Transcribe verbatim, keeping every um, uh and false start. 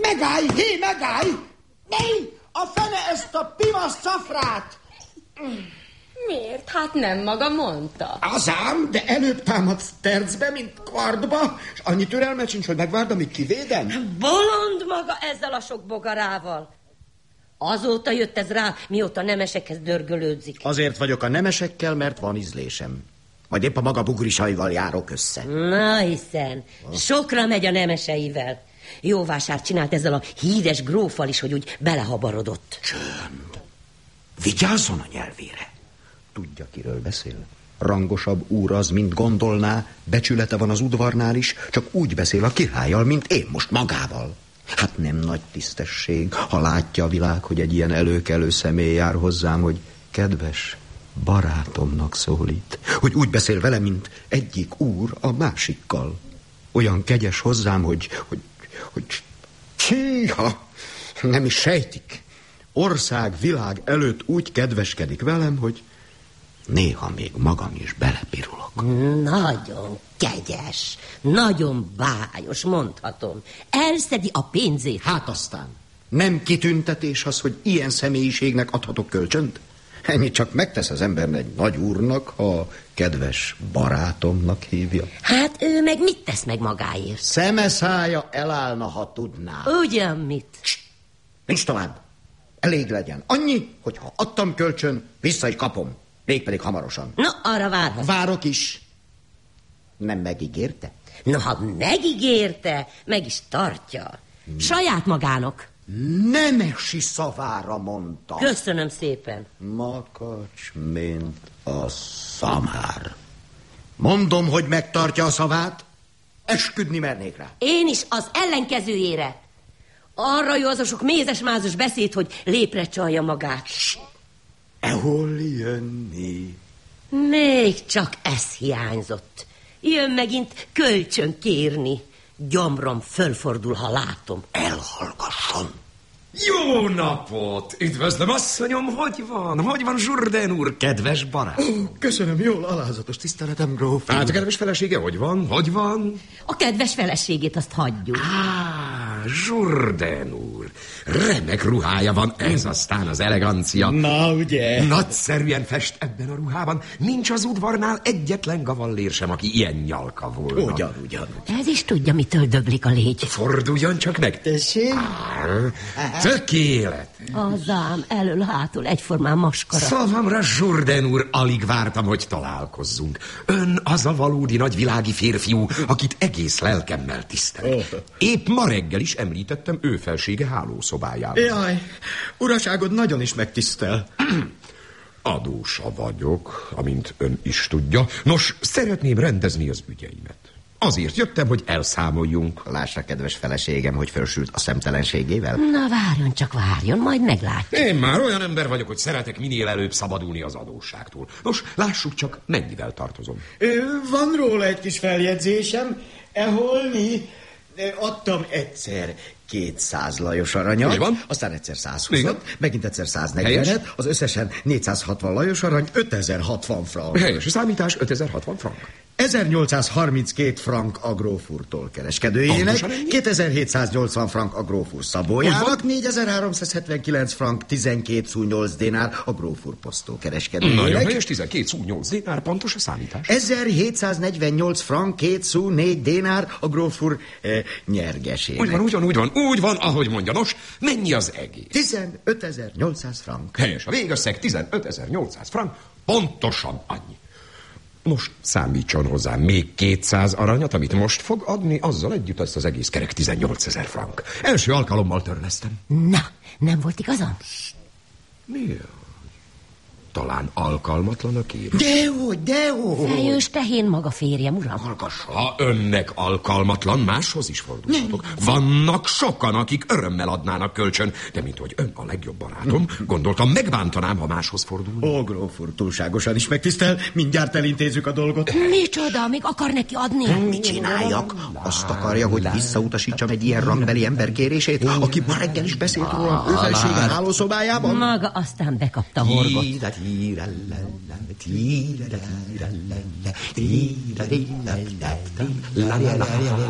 Megállj, hé, megállj! Mi? A fene ezt a pimasz szafrát! Miért? Hát nem maga mondta. Azám, de előbb támadsz tercbe, mint kardba, és annyi türelmet sincs, hogy megvárd, amíg kivédem. Bolond maga ezzel a sok bogarával. Azóta jött ez rá, mióta nemesekhez dörgölődzik. Azért vagyok a nemesekkel, mert van ízlésem. Vagy épp a maga bugrisaival járok össze. Na hiszen, sokra megy a nemeseivel. Jó vásárt csinált ezzel a híres gróffal is, hogy úgy belehabarodott. Csönd. Vigyázzon a nyelvére. Tudja, kiről beszél? Rangosabb úr az, mint gondolná, becsülete van az udvarnál is, csak úgy beszél a királlyal, mint én most magával. Hát nem nagy tisztesség, ha látja a világ, hogy egy ilyen előkelő személy jár hozzám, hogy kedves barátomnak szólít, hogy úgy beszél vele, mint egyik úr a másikkal. Olyan kegyes hozzám, hogy, hogy, hogy csíha, nem is sejtik. Ország, világ előtt úgy kedveskedik velem, hogy néha még magam is belepirulok. Nagyon kegyes, nagyon bájos, mondhatom. Elszedi a pénzét. Hát aztán, nem kitüntetés az, hogy ilyen személyiségnek adhatok kölcsönt? Ennyi csak megtesz az ember egy nagy úrnak, ha kedves barátomnak hívja. Hát ő meg mit tesz meg magáért? Szeme szája elállna, ha tudná. Ugyan mit? Cs, nincs tovább. Elég legyen. Annyi, hogy ha adtam kölcsön, vissza is kapom. Mégpedig hamarosan. No, arra várhat. Várok is. Nem megígérte? No, ha megígérte, meg is tartja. Hmm. Saját magának. Nemesi szavára mondta. Köszönöm szépen. Makacs, mint a szamár. Mondom, hogy megtartja a szavát. Esküdni mernék rá. Én is az ellenkezőjére. Arra jó az a sok mézes-mázos beszéd, hogy lépre csalja magát. Hol jönni? Még csak ez hiányzott. Jön megint kölcsön kérni. Gyomrom fölfordul, ha látom. Elhallgasson. Jó napot! Üdvözlöm, asszonyom, hogy van? Hogy van Jourdain úr, kedves barát? Köszönöm, jól, alázatos tiszteletem, gróf. Hát a kedves felesége hogy van? Hogy van? A kedves feleségét azt hagyjuk. Á, Jourdain úr, remek ruhája van, ez aztán az elegancia. Na, ugye? Nagyszerűen fest ebben a ruhában. Nincs az udvarnál egyetlen gavallér sem, aki ilyen nyalka volna. Ugyan, ugyan. Ez is tudja, mitől döblik a légy. Forduljon csak meg. Tessék? Tökélet. Azám, elől-hátul egyformán maskara. Szavamra, Jourdain úr, alig vártam, hogy találkozzunk. Ön az a valódi nagyvilági férfiú, akit egész lelkemmel tisztelek. Épp ma reggel is említettem ő felsége hálószobájában. Jaj, uraságod nagyon is megtisztel. Adósa vagyok, amint ön is tudja. Nos, szeretném rendezni az ügyeimet. Azért jöttem, hogy elszámoljunk. Lássa, kedves feleségem, hogy fölsült a szemtelenségével. Na, várjon csak, várjon, majd meglátjuk. Én már olyan ember vagyok, hogy szeretek minél előbb szabadulni az adósságtól. Nos, lássuk csak, mennyivel tartozom. Van róla egy kis feljegyzésem. Eholni adtam egyszer kétszáz lajos aranyat, aztán egyszer százhúszat, megint egyszer száznegyvenet, az összesen négyszázhatvan lajos arany, ötezer-hatvan frank. Helyes számítás, ötezer-hatvan frank. ezernyolcszázharminckét frank a gróf úrtól kereskedőjének, kétezer-hétszáznyolcvan frank a gróf úr szabójának, négyezer-háromszázhetvenkilenc frank, tizenkét szú nyolc dinár a gróf úr posztó kereskedőjének. Nagyon helyes, tizenkét szú nyolc dinár, pontos a számítás. ezerhétszáznegyvennyolc frank, két szú négy dinár a gróf úr eh, nyergesének. Úgy van, úgy van, úgy van, úgy van, ahogy mondja. Nos, mennyi az egész? tizenötezer-nyolcszáz frank. Helyes, a végösszeg tizenötezer-nyolcszáz frank, pontosan annyi. Most számítson hozzá még kétszáz aranyat, amit most fog adni, azzal együtt ezt az egész kerek tizennyolcezer frank. Első alkalommal törlesztem. Na, nem volt igazam? Mi? Talán alkalmatlan a kérés. Dehogy, dehogy. Fejős tehén maga férjem, uram. Hallgasson. Ha önnek alkalmatlan, máshoz is fordulhatok. Vannak sokan, akik örömmel adnának kölcsön, de mint hogy ön a legjobb barátom, gondoltam, megbántanám, ha máshoz fordulna. Ó, gróf úr, túlságosan is megtisztel, mindjárt elintézzük a dolgot. Micsoda, még akar neki adni? Mit csináljak? Azt akarja, hogy visszautasítsam egy ilyen rangbeli ember kérését, aki ma reggel is beszélt róla ő felsége hálószobájában? Maga aztán bekapta horgot. Tíralala, tíralala, tíralala, tíralala, tíralala.